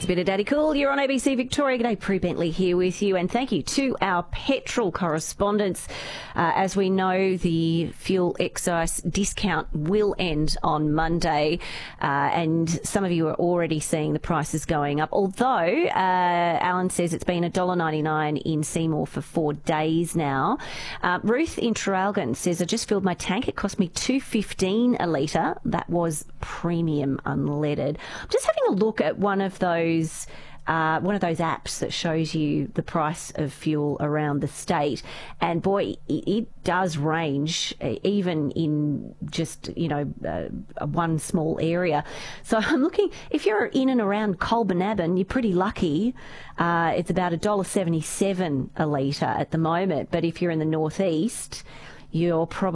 It's a bit of Daddy Cool. You're on ABC Victoria. G'day, Prue Bentley here with you. And thank you to our petrol correspondents. As we know, the fuel excise discount will end on Monday. And some of you are already seeing the prices going up. Although, Alan says it's been $1.99 in Seymour for 4 days now. Ruth in Traralgon says, I just filled my tank. It cost me $2.15 a litre. That was premium unleaded. I'm just having a look at one of those apps that shows you the price of fuel around the state, and boy, it does range even in just one small area. So I'm looking, if you're in and around Colbinaban, you're pretty lucky. It's about $1.77 a litre at the moment, but if you're in the northeast, you're probably